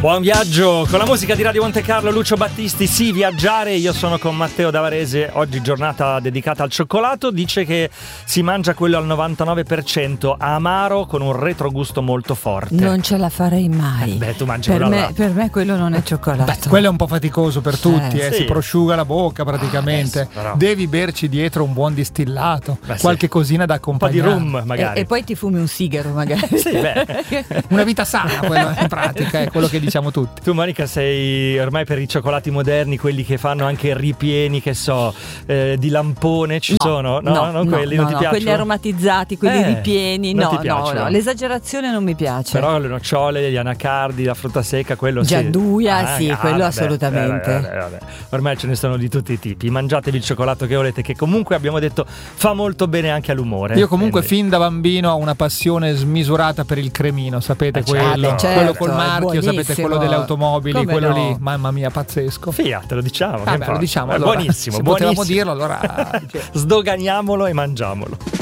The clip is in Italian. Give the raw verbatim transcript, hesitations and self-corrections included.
Buon viaggio con la musica di Radio Monte Carlo, Lucio Battisti. Sì, viaggiare. Io sono con Matteo Davarese. Oggi giornata dedicata al cioccolato. Dice che si mangia quello al novantanove per cento amaro con un retrogusto molto forte. Non ce la farei mai. Eh beh, tu mangi per quello me, là. per me quello non è cioccolato. Beh, quello è un po' faticoso per tutti, eh, sì. si prosciuga la bocca praticamente. Ah, adesso, però. Devi berci dietro un buon distillato, Beh, sì. qualche cosina da Un po' di accompagnare. rum magari. E, e poi ti fumi un sigaro magari. Sì, beh. Una vita sana, quello in pratica è quello che diciamo tutti. Tu, Monica, sei ormai per i cioccolati moderni, quelli che fanno anche ripieni, che so, eh, di lampone, ci No, sono? No, no, non no, quelli, no, non ti no, piacciono? quelli aromatizzati, quelli Eh, ripieni, non no, ti no, piacciono? no, l'esagerazione non mi piace. Però le nocciole, gli anacardi, la frutta secca, quello sì. Gianduia, sì, quello vabbè, assolutamente. vabbè, vabbè, vabbè. Ormai ce ne sono di tutti i tipi. Mangiatevi il cioccolato che volete, che comunque abbiamo detto fa molto bene anche all'umore. Io comunque Quindi- fin da bambino ho una passione smisurata per il cremino, sapete, Eh, quello, certo, quello col certo, è marchio, sapete, buonissimo. quello delle automobili, Come quello no? lì, mamma mia, pazzesco. Fiat, lo diciamo. che Vabbè, lo importa. diciamo, È allora, buonissimo, se buonissimo. potevamo dirlo, allora Sdoganiamolo e mangiamolo.